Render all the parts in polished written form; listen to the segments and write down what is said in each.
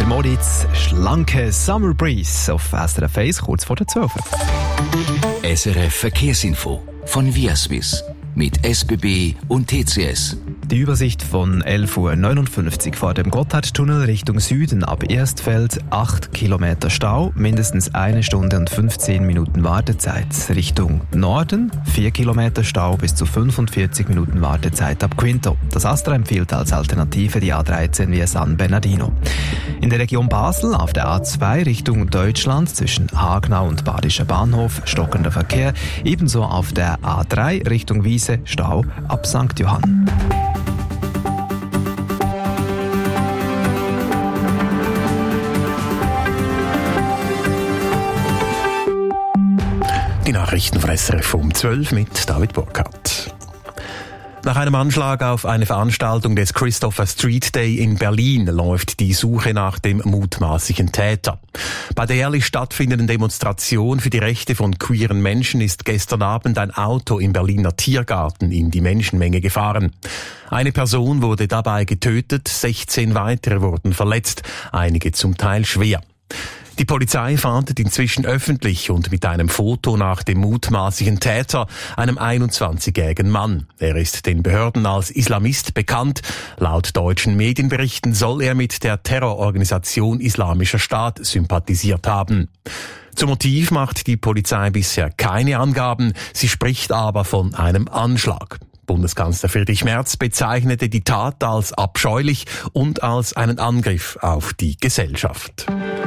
Moritz, schlanke Summer Breeze auf SRF 1, kurz vor der 12. SRF Verkehrsinfo von Viaswiss mit SBB und TCS. Die Übersicht von 11.59 Uhr vor dem Gotthardtunnel Richtung Süden ab Erstfeld, 8 Kilometer Stau, mindestens 1 Stunde und 15 Minuten Wartezeit. Richtung Norden, 4 Kilometer Stau bis zu 45 Minuten Wartezeit ab Quinto. Das Astra empfiehlt als Alternative die A13 via San Bernardino. In der Region Basel auf der A2 Richtung Deutschland zwischen Hagenau und Badischer Bahnhof stockender Verkehr. Ebenso auf der A3 Richtung Wiese Stau ab St. Johann. Die Nachrichten von SRF um 12 mit David Burkhardt. Nach einem Anschlag auf eine Veranstaltung des Christopher Street Day in Berlin läuft die Suche nach dem mutmaßlichen Täter. Bei der jährlich stattfindenden Demonstration für die Rechte von queeren Menschen ist gestern Abend ein Auto im Berliner Tiergarten in die Menschenmenge gefahren. Eine Person wurde dabei getötet, 16 weitere wurden verletzt, einige zum Teil schwer. Die Polizei fahndet inzwischen öffentlich und mit einem Foto nach dem mutmaßlichen Täter, einem 21-jährigen Mann. Er ist den Behörden als Islamist bekannt. Laut deutschen Medienberichten soll er mit der Terrororganisation Islamischer Staat sympathisiert haben. Zum Motiv macht die Polizei bisher keine Angaben, sie spricht aber von einem Anschlag. Bundeskanzler Friedrich Merz bezeichnete die Tat als abscheulich und als einen Angriff auf die Gesellschaft.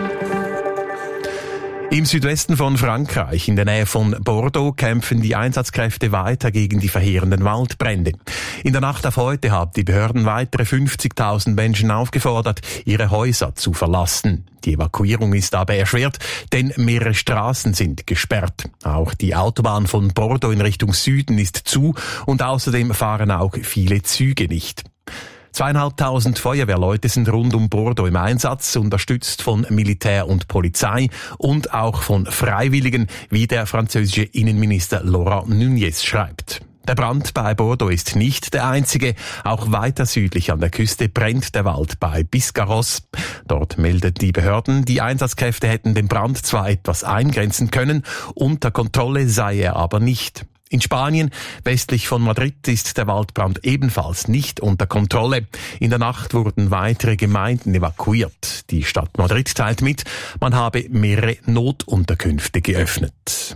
Im Südwesten von Frankreich, in der Nähe von Bordeaux, kämpfen die Einsatzkräfte weiter gegen die verheerenden Waldbrände. In der Nacht auf heute haben die Behörden weitere 50.000 Menschen aufgefordert, ihre Häuser zu verlassen. Die Evakuierung ist aber erschwert, denn mehrere Straßen sind gesperrt. Auch die Autobahn von Bordeaux in Richtung Süden ist zu und außerdem fahren auch viele Züge nicht. 2.500 Feuerwehrleute sind rund um Bordeaux im Einsatz, unterstützt von Militär und Polizei und auch von Freiwilligen, wie der französische Innenminister Laurent Nunez schreibt. Der Brand bei Bordeaux ist nicht der einzige. Auch weiter südlich an der Küste brennt der Wald bei Biscarrosse. Dort melden die Behörden, die Einsatzkräfte hätten den Brand zwar etwas eingrenzen können, unter Kontrolle sei er aber nicht. In Spanien, westlich von Madrid, ist der Waldbrand ebenfalls nicht unter Kontrolle. In der Nacht wurden weitere Gemeinden evakuiert. Die Stadt Madrid teilt mit, man habe mehrere Notunterkünfte geöffnet.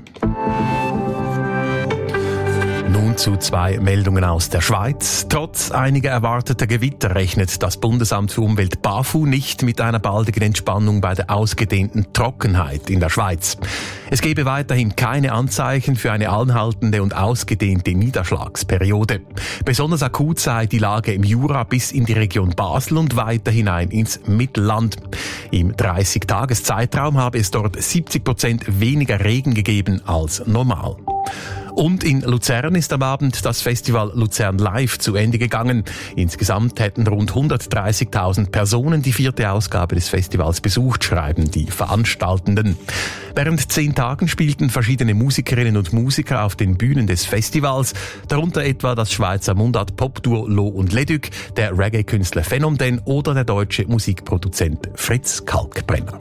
Nun zu 2 Meldungen aus der Schweiz. Trotz einiger erwarteter Gewitter rechnet das Bundesamt für Umwelt BAFU nicht mit einer baldigen Entspannung bei der ausgedehnten Trockenheit in der Schweiz. Es gebe weiterhin keine Anzeichen für eine anhaltende und ausgedehnte Niederschlagsperiode. Besonders akut sei die Lage im Jura bis in die Region Basel und weiter hinein ins Mittelland. Im 30-Tages-Zeitraum habe es dort 70% weniger Regen gegeben als normal. Und in Luzern ist am Abend das Festival Luzern Live zu Ende gegangen. Insgesamt hätten rund 130.000 Personen die 4. Ausgabe des Festivals besucht, schreiben die Veranstaltenden. Während 10 Tagen spielten verschiedene Musikerinnen und Musiker auf den Bühnen des Festivals, darunter etwa das Schweizer Mundart-Pop-Duo Lo und Leduc, der Reggae-Künstler Phänomen oder der deutsche Musikproduzent Fritz Kalkbrenner.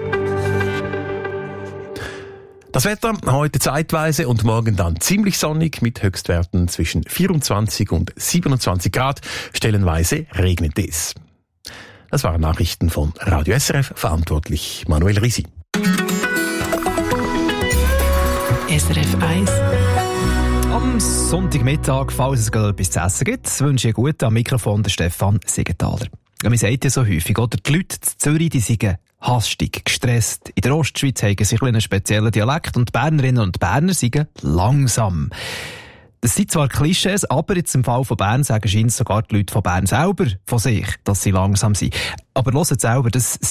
Das Wetter heute zeitweise und morgen dann ziemlich sonnig mit Höchstwerten zwischen 24 und 27 Grad. Stellenweise regnet es. Das waren Nachrichten von Radio SRF, verantwortlich Manuel Risi. SRF 1. Am Sonntagmittag, falls es gerade etwas zu essen gibt, wünsche ich gut am Mikrofon den Stefan Siegenthaler. Ja, man sagt ja so häufig, oder? Die Leute in Zürich, die sind hastig, gestresst. In der Ostschweiz haben sie einen speziellen Dialekt und die Bernerinnen und Berner sind langsam. Das sind zwar Klischees, aber jetzt im Fall von Bern sagen scheint sogar die Leute von Bern selber von sich, dass sie langsam sind. Aber hört selber, das